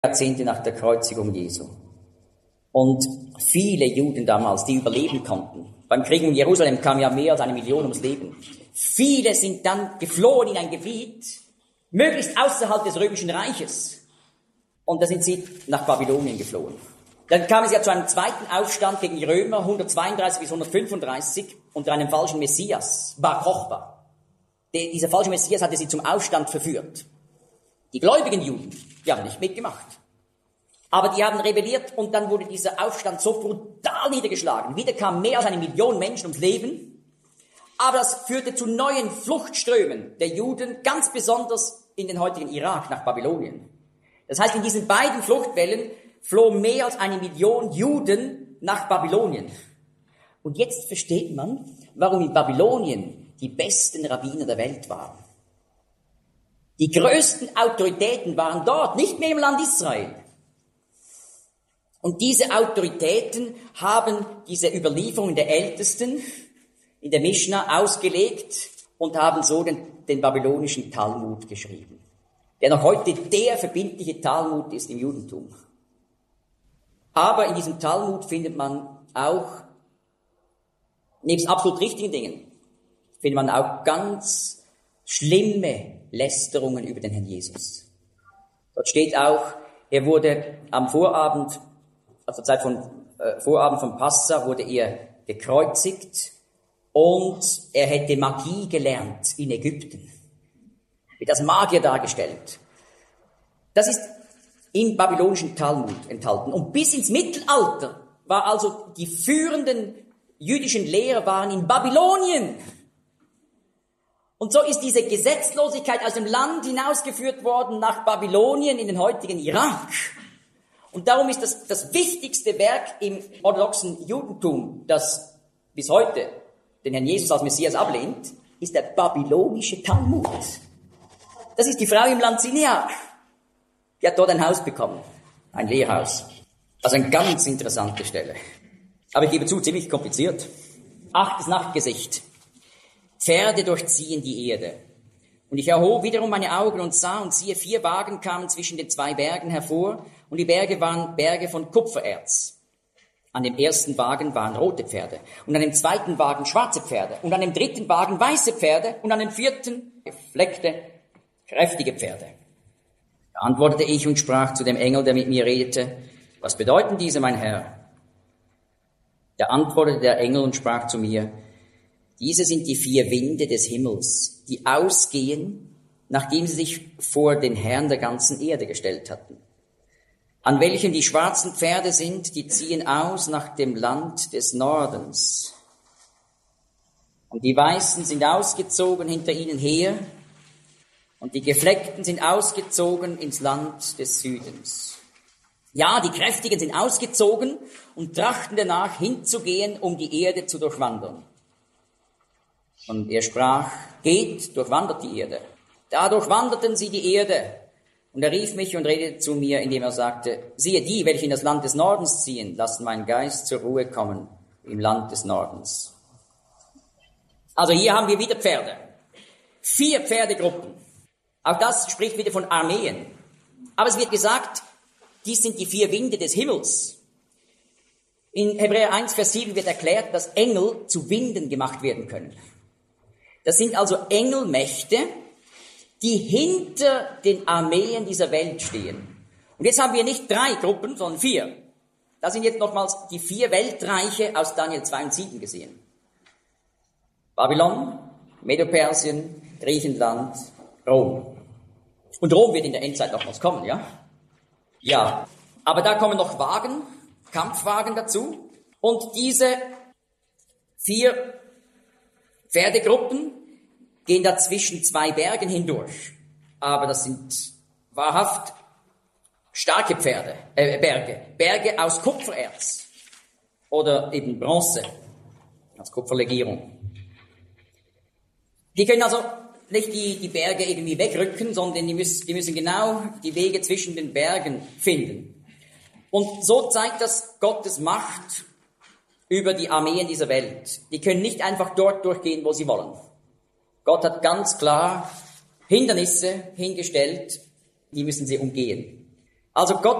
Jahrzehnte nach der Kreuzigung Jesu. Und viele Juden damals, die überleben konnten. Beim Krieg in Jerusalem kam ja mehr als 1 Million ums Leben. Viele sind dann geflohen in ein Gebiet, möglichst außerhalb des Römischen Reiches. Und da sind sie nach Babylonien geflohen. Dann kam es ja zu einem zweiten Aufstand gegen die Römer, 132 bis 135, unter einem falschen Messias, Bar Kochba. Dieser falsche Messias hatte sie zum Aufstand verführt. Die gläubigen Juden, die haben nicht mitgemacht. Aber die haben rebelliert und dann wurde dieser Aufstand so brutal niedergeschlagen. Wieder kamen mehr als 1 Million Menschen ums Leben. Aber das führte zu neuen Fluchtströmen der Juden, ganz besonders in den heutigen Irak nach Babylonien. Das heißt, in diesen beiden Fluchtwellen flohen mehr als 1 Million Juden nach Babylonien. Und jetzt versteht man, warum in Babylonien die besten Rabbiner der Welt waren. Die größten Autoritäten waren dort, nicht mehr im Land Israel. Und diese Autoritäten haben diese Überlieferungen der Ältesten in der Mischna ausgelegt und haben so den babylonischen Talmud geschrieben, der noch heute der verbindliche Talmud ist im Judentum. Aber in diesem Talmud findet man auch, nebst absolut richtigen Dingen, findet man auch ganz schlimme Lästerungen über den Herrn Jesus. Dort steht auch, er wurde am Vorabend, also zur Zeit von Vorabend von Passa, wurde er gekreuzigt und er hätte Magie gelernt in Ägypten. Wird als Magier dargestellt. Das ist im babylonischen Talmud enthalten. Und bis ins Mittelalter war also die führenden jüdischen Lehrer waren in Babylonien. Und so ist diese Gesetzlosigkeit aus dem Land hinausgeführt worden nach Babylonien in den heutigen Irak. Und darum ist das wichtigste Werk im orthodoxen Judentum, das bis heute den Herrn Jesus als Messias ablehnt, ist der babylonische Talmud. Das ist die Frau im Land Sinear. Die hat dort ein Haus bekommen, ein Lehrhaus. Also eine ganz interessante Stelle. Aber ich gebe zu, ziemlich kompliziert. 8. Nachtgesicht. Pferde durchziehen die Erde. Und ich erhob wiederum meine Augen und sah, und siehe, 4 Wagen kamen zwischen den 2 Bergen hervor, und die Berge waren Berge von Kupfererz. An dem ersten Wagen waren rote Pferde, und an dem zweiten Wagen schwarze Pferde, und an dem dritten Wagen weiße Pferde, und an dem vierten gefleckte, kräftige Pferde. Da antwortete ich und sprach zu dem Engel, der mit mir redete, was bedeuten diese, mein Herr? Da antwortete der Engel und sprach zu mir, diese sind die 4 Winde des Himmels, die ausgehen, nachdem sie sich vor den Herrn der ganzen Erde gestellt hatten. An welchen die schwarzen Pferde sind, die ziehen aus nach dem Land des Nordens. Und die Weißen sind ausgezogen hinter ihnen her, und die Gefleckten sind ausgezogen ins Land des Südens. Ja, die Kräftigen sind ausgezogen und trachten danach hinzugehen, um die Erde zu durchwandern. Und er sprach, geht, durchwandert die Erde. Da durchwanderten sie die Erde. Und er rief mich und redete zu mir, indem er sagte, siehe, die, welche in das Land des Nordens ziehen, lassen meinen Geist zur Ruhe kommen im Land des Nordens. Also hier haben wir wieder Pferde. 4 Pferdegruppen. Auch das spricht wieder von Armeen. Aber es wird gesagt, dies sind die 4 Winde des Himmels. In Hebräer 1, Vers 7 wird erklärt, dass Engel zu Winden gemacht werden können. Das sind also Engelmächte, die hinter den Armeen dieser Welt stehen. Und jetzt haben wir nicht 3 Gruppen, sondern 4. Da sind jetzt nochmals die 4 Weltreiche aus Daniel 2 und 7 gesehen. Babylon, Medo-Persien, Griechenland, Rom. Und Rom wird in der Endzeit nochmals kommen, ja? Ja. Aber da kommen noch Wagen, Kampfwagen dazu. Und diese 4 Pferdegruppen gehen da zwischen 2 Bergen hindurch. Aber das sind wahrhaft starke Berge. Berge aus Kupfererz. Oder eben Bronze. Als Kupferlegierung. Die können also nicht die Berge irgendwie wegrücken, sondern die müssen genau die Wege zwischen den Bergen finden. Und so zeigt das Gottes Macht über die Armeen dieser Welt. Die können nicht einfach dort durchgehen, wo sie wollen. Gott hat ganz klar Hindernisse hingestellt, die müssen sie umgehen. Also Gott